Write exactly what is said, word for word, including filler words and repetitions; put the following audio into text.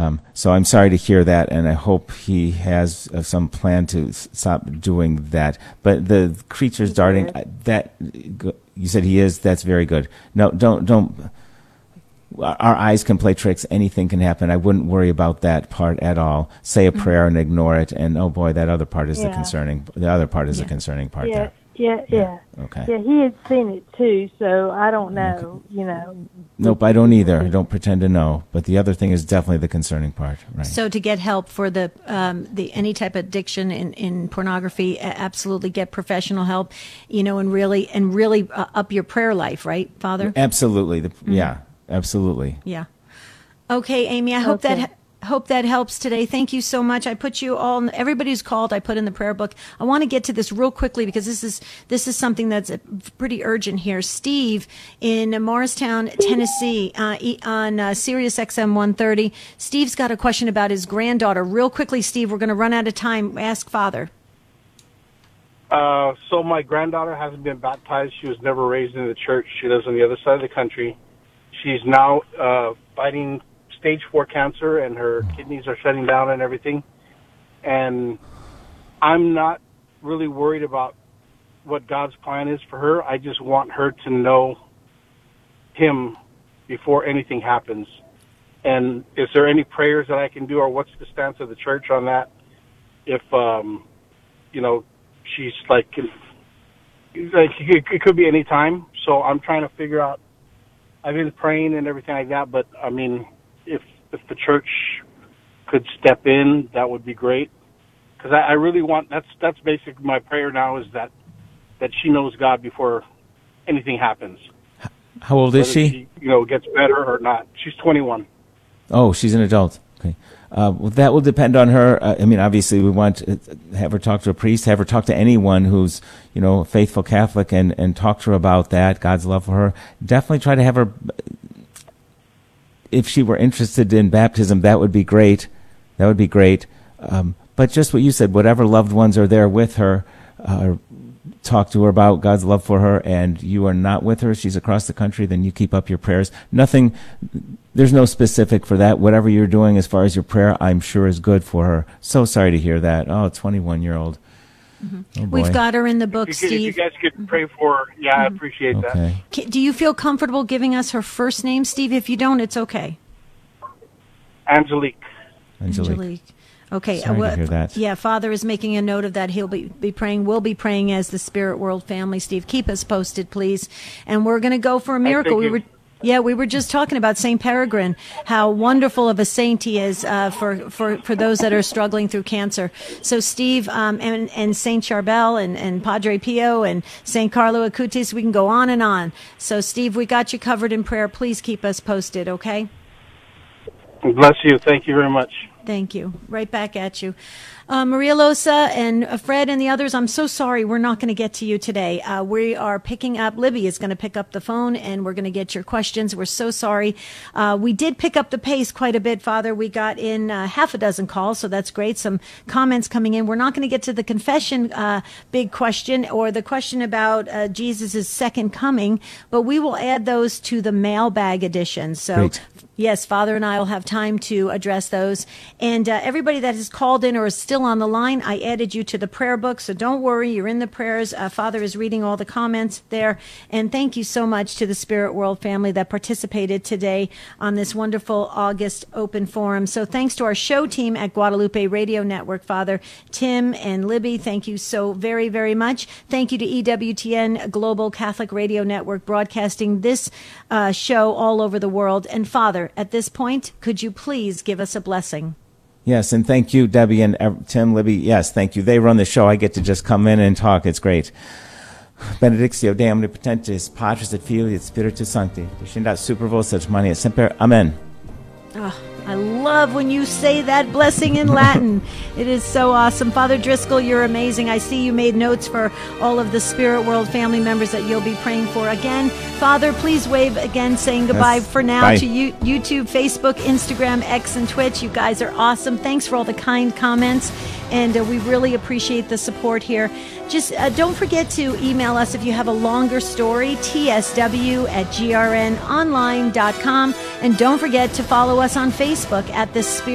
Um, so I'm sorry to hear that, and I hope he has uh, some plan to s- stop doing that. But the creatures He's darting, good. uh, that you said he is. That's very good. No, don't don't. Our eyes can play tricks. Anything can happen. I wouldn't worry about that part at all. Say a prayer and ignore it. And oh boy, that other part is the Yeah. concerning. The other part is Yeah. the concerning part Yeah, there. yeah, yeah. Okay. Yeah, he had seen it too, so I don't know, you know. Nope, I don't either. I don't pretend to know. But the other thing is definitely the concerning part. Right. So to get help for the um, the any type of addiction in, in pornography, a- absolutely get professional help, you know, and really and really uh, up your prayer life, right, Father? Absolutely. The, Yeah. Absolutely. Yeah. Okay, Amy. I hope Okay. that hope that helps today. Thank you so much. I put you all. Everybody who's called, I put in the prayer book. I want to get to this real quickly because this is this is something that's uh, pretty urgent here. Steve in Morristown, Tennessee, uh, e- on uh, Sirius X M one thirty. Steve's got a question about his granddaughter. Real quickly, Steve. We're going to run out of time. Ask Father. Uh, so my granddaughter hasn't been baptized. She was never raised in the church. She lives on the other side of the country. She's now uh, fighting stage four cancer, and her kidneys are shutting down and everything. And I'm not really worried about what God's plan is for her. I just want her to know Him before anything happens. And is there any prayers that I can do, or what's the stance of the church on that? If, um, you know, she's like, like it, it could be any time. So I'm trying to figure out. I've been praying and everything like that, but I mean, if if the church could step in, that would be great. Because I, I really want that's that's basically my prayer now is that that she knows God before anything happens. How old is Whether she? she, you know, gets better or not. She's twenty-one. Oh, she's an adult. Okay. Uh, well, that will depend on her. Uh, I mean, obviously, we want to have her talk to a priest, have her talk to anyone who's, you know, a faithful Catholic, and, and talk to her about that, God's love for her. Definitely try to have her, if she were interested in baptism, that would be great. That would be great. Um, but just what you said, whatever loved ones are there with her, uh, talk to her about God's love for her, and you are not with her, she's across the country, then you keep up your prayers. Nothing, there's no specific for that. Whatever you're doing as far as your prayer, I'm sure is good for her. So sorry to hear that. Oh, twenty-one-year-old. Mm-hmm. Oh, We've got her in the book, If you, could, if you Steve. guys could pray for her, yeah, I appreciate that. Okay. Ca- Do you feel comfortable giving us her first name, Steve? If you don't, it's okay. Angelique. Angelique. Okay. Sorry to well, hear that. Yeah, Father is making a note of that. He'll be, be praying. We'll be praying as the Spirit World family. Steve, keep us posted, please. And we're going to go for a miracle. We you. were, yeah, we were just talking about Saint Peregrine, how wonderful of a saint he is uh, for, for, for those that are struggling through cancer. So Steve um, and, and Saint Charbel and, and Padre Pio and Saint Carlo Acutis, we can go on and on. So Steve, we got you covered in prayer. Please keep us posted, okay? Bless you. Thank you very much. Thank you. Right back at you. Uh, Maria Losa and uh, Fred and the others, I'm so sorry we're not going to get to you today. Uh, we are picking up, Libby is going to pick up the phone, and we're going to get your questions. We're so sorry. Uh, we did pick up the pace quite a bit, Father. We got in uh, half a dozen calls, so that's great. Some comments coming in. We're not going to get to the confession uh, big question or the question about uh, Jesus' second coming, but we will add those to the mailbag edition. So. Great. Yes, Father and I will have time to address those. And uh, everybody that has called in or is still on the line, I added you to the prayer book, so don't worry, you're in the prayers. Uh, Father is reading all the comments there. And thank you so much to the Spirit World family that participated today on this wonderful August open forum. So thanks to our show team at Guadalupe Radio Network, Father, Tim and Libby, thank you so very, very much. Thank you to E W T N Global Catholic Radio Network broadcasting this uh, show all over the world. And Father, at this point, could you please give us a blessing? Yes, and thank you, Debbie and Ev- Tim, Libby. Yes, thank you. They run the show. I get to just come in and talk. It's great. Benedictio Dei omnipotentis, Patris et Filii et Spiritus Sancti, descendat super vos et mani et semper. Amen. Oh, I love when you say that blessing in Latin. It is so awesome. Father Driscoll, you're amazing. I see you made notes for all of the Spirit World family members that you'll be praying for. Again, Father, please wave again, saying goodbye Yes. for now Bye. to you, YouTube, Facebook, Instagram, X, and Twitch. You guys are awesome. Thanks for all the kind comments, and uh, we really appreciate the support here. Just uh, don't forget to email us if you have a longer story, T S W at G R N online dot com. And don't forget to follow us on Facebook at the Spirit